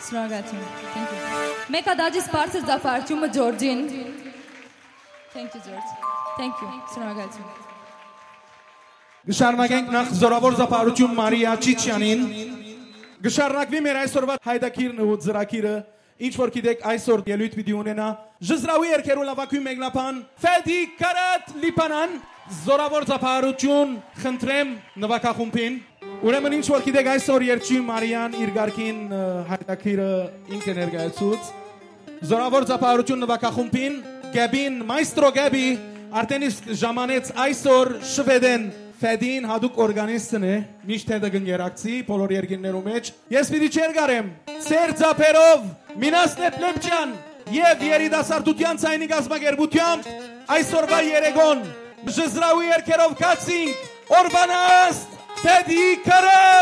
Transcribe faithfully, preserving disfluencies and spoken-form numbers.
Շնորհակալություն։ Thank you։ Մեկը դաջի սպարսը զաֆարչումը Ջորջին։ Thank you George։ Thank you։ Շնորհակալություն։ Գշարնակենք նախ զորավոր զապարություն Մարիա Չիչյանին։ Գշարնակվի մեր այսօրվա հայդակիրն ու ծրակիրը, ինչ որ գիտեք այսօր ելույթ պիտի ունենա, ժզրավի երկերու լավակույն մեկնապան, Ֆեդի Կարատ Լիպանան, զորավոր զապարություն խնդրեմ նվակախումբին։ Ուրեմն ինչ որ գիտեք այսօր երջի Մարիան իր գարկին հայդակիրը ինքը ներկայացուց, զորավոր զապարություն նվակախումբին, Գեբին, մայստրո Գեբի, արդեն իսկ ժամանեց այսօր շվեդեն Ֆեդին հատուկ օրգանիստն է, միշտ հետը գնգերակցի, բոլոր երկիններու մեջ։ Ես պիտի չեր գարեմ, ծեր ձապերով, Մինասնե Պլեպչյան և երիտասարդության ցայնի գազմագերբությամբ այսօրվա երեգոն, ժզրավի երկերով կացինք, օրվանաստ Ֆեդի Կարատ